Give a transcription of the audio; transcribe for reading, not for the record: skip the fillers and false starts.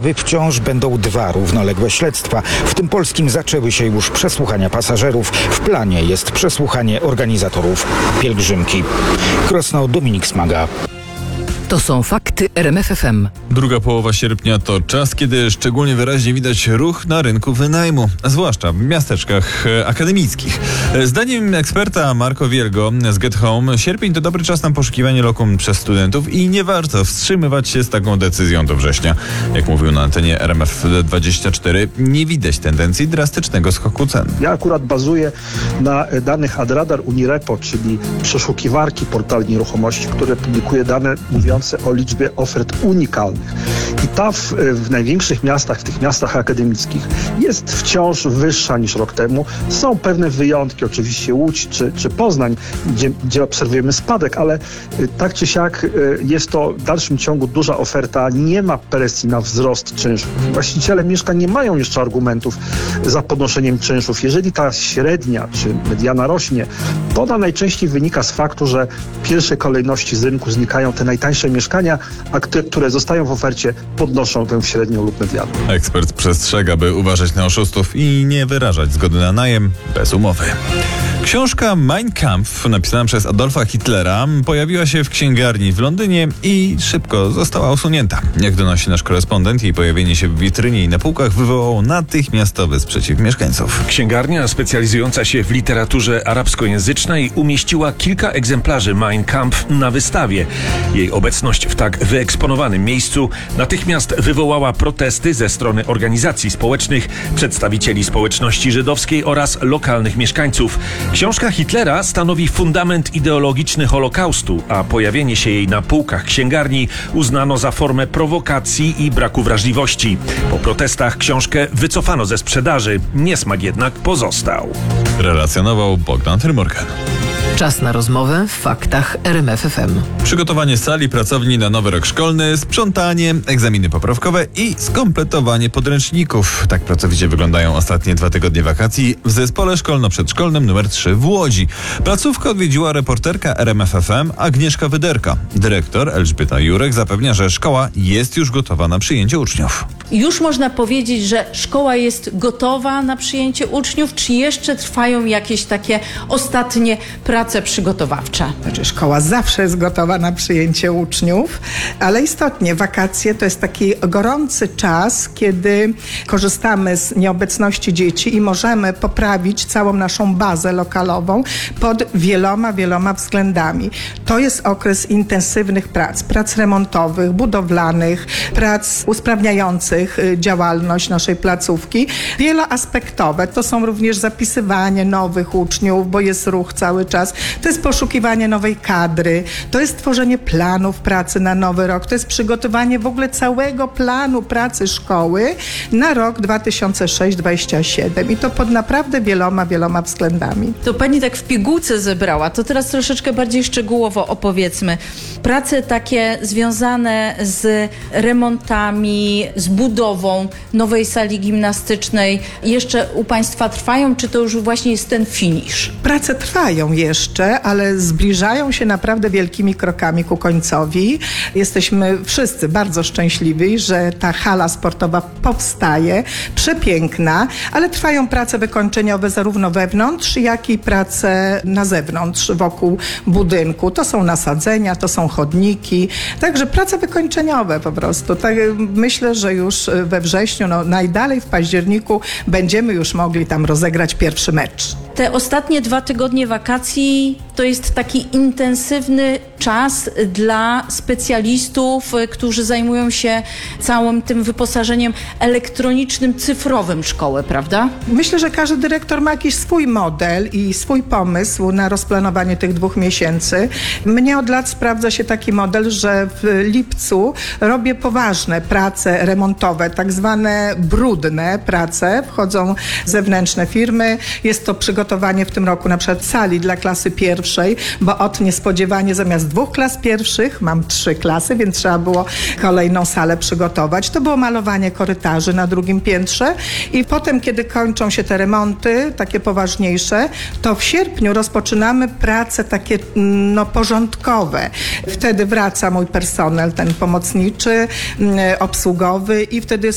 sprawy wciąż będą 2 równoległe śledztwa. W tym polskim zaczęły się już przesłuchania pasażerów. W planie jest przesłuchanie organizatorów pielgrzymki. Krosno, Dominik Smaga. To są fakty RMF FM. Druga połowa sierpnia to czas, kiedy szczególnie wyraźnie widać ruch na rynku wynajmu, zwłaszcza w miasteczkach akademickich. Zdaniem eksperta Marco Wielgo z Get Home, sierpień to dobry czas na poszukiwanie lokum przez studentów i nie warto wstrzymywać się z taką decyzją do września. Jak mówił na antenie RMF24, nie widać tendencji drastycznego skoku cen. Ja akurat bazuję na danych Adradar Unirepo, czyli przeszukiwarki portali nieruchomości, które publikuje dane mówiące o liczbie ofert unikalnych. I ta w największych miastach, w tych miastach akademickich jest wciąż wyższa niż rok temu. Są pewne wyjątki, oczywiście Łódź czy Poznań, gdzie obserwujemy spadek, ale tak czy siak jest to w dalszym ciągu duża oferta. Nie ma presji na wzrost czynszów. Właściciele mieszkań nie mają jeszcze argumentów za podnoszeniem czynszów. Jeżeli ta średnia czy mediana rośnie, to ona najczęściej wynika z faktu, że w pierwszej kolejności z rynku znikają te najtańsze mieszkania, a te, które zostają w ofercie, podnoszą tę średnią lub medianę. Ekspert przestrzega, by uważać na oszustów i nie wyrażać zgody na najem bez umowy. Książka Mein Kampf, napisana przez Adolfa Hitlera, pojawiła się w księgarni w Londynie i szybko została usunięta. Jak donosi nasz korespondent, jej pojawienie się w witrynie i na półkach wywołało natychmiastowy sprzeciw mieszkańców. Księgarnia specjalizująca się w literaturze arabskojęzycznej umieściła kilka egzemplarzy Mein Kampf na wystawie. Jej obecność w tak wyeksponowanym miejscu natychmiast wywołała protesty ze strony organizacji społecznych, przedstawicieli społeczności żydowskiej oraz lokalnych mieszkańców. Książka Hitlera stanowi fundament ideologiczny Holokaustu, a pojawienie się jej na półkach księgarni uznano za formę prowokacji i braku wrażliwości. Po protestach książkę wycofano ze sprzedaży. Niesmak jednak pozostał. Relacjonował Bogdan Trymorgan. Czas na rozmowę w faktach RMF FM. Przygotowanie sali pracowni na nowy rok szkolny, sprzątanie, egzaminy poprawkowe i skompletowanie podręczników. Tak pracowicie wyglądają ostatnie 2 tygodnie wakacji w zespole szkolno-przedszkolnym nr 3 w Łodzi. Placówkę odwiedziła reporterka RMF FM Agnieszka Wyderka. Dyrektor Elżbieta Jurek zapewnia, że szkoła jest już gotowa na przyjęcie uczniów. Już można powiedzieć, że szkoła jest gotowa na przyjęcie uczniów, czy jeszcze trwają jakieś takie ostatnie prace przygotowawcze? Znaczy, szkoła zawsze jest gotowa na przyjęcie uczniów, ale istotnie wakacje to jest taki gorący czas, kiedy korzystamy z nieobecności dzieci i możemy poprawić całą naszą bazę lokalową pod wieloma względami. To jest okres intensywnych prac remontowych, budowlanych, prac usprawniających działalność naszej placówki. Wieloaspektowe. To są również zapisywanie nowych uczniów, bo jest ruch cały czas. To jest poszukiwanie nowej kadry. To jest tworzenie planów pracy na nowy rok. To jest przygotowanie w ogóle całego planu pracy szkoły na rok 2006-2027. I to pod naprawdę wieloma względami. To pani tak w pigułce zebrała. To teraz troszeczkę bardziej szczegółowo opowiedzmy. Prace takie związane z remontami, z budową nowej sali gimnastycznej jeszcze u państwa trwają, czy to już właśnie jest ten finisz? Prace trwają jeszcze, ale zbliżają się naprawdę wielkimi krokami ku końcowi. Jesteśmy wszyscy bardzo szczęśliwi, że ta hala sportowa powstaje, przepiękna, ale trwają prace wykończeniowe zarówno wewnątrz, jak i prace na zewnątrz, wokół budynku. To są nasadzenia, to są chodniki, także prace wykończeniowe po prostu. Tak, myślę, że już we wrześniu, najdalej w październiku będziemy już mogli tam rozegrać pierwszy mecz. Te ostatnie 2 tygodnie wakacji to jest taki intensywny czas dla specjalistów, którzy zajmują się całym tym wyposażeniem elektronicznym, cyfrowym szkoły, prawda? Myślę, że każdy dyrektor ma jakiś swój model i swój pomysł na rozplanowanie tych 2 miesięcy. Mnie od lat sprawdza się taki model, że w lipcu robię poważne prace remontowe, tak zwane brudne prace. Wchodzą zewnętrzne firmy. Jest to przygotowanie w tym roku na przykład sali dla klasy pierwszej, bo od niespodziewanie zamiast 2 klas pierwszych mam 3 klasy, więc trzeba było kolejną salę przygotować. To było malowanie korytarzy na 2. piętrze i potem, kiedy kończą się te remonty, takie poważniejsze, to w sierpniu rozpoczynamy prace takie porządkowe. Wtedy wraca mój personel, ten pomocniczy, obsługowy i wtedy